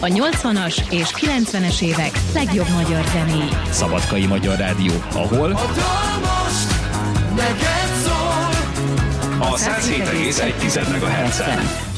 A 80-as és 90-es évek legjobb magyar zenéi. Szabadkai Magyar Rádió, ahol a dal most neked szól. a 107,1 MHz-en.